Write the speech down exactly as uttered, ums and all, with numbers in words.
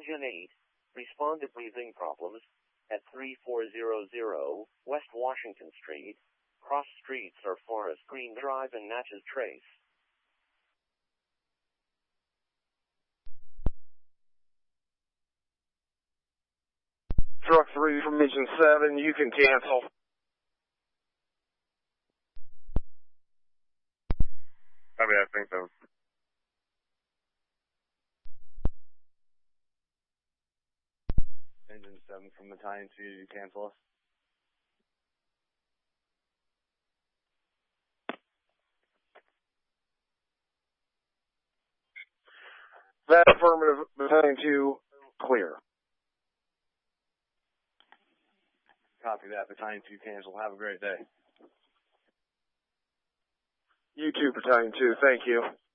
Engine eight, respond to breathing problems at three four zero zero West Washington Street. Cross streets are Forest Green Drive and Natchez Trace. Truck three from Engine seven, you can cancel. I mean, I think so. Engine seven from Battalion two, you cancel us. That affirmative, Battalion two, clear. Copy that, Battalion two cancel. Have a great day. You too, Battalion two, thank you.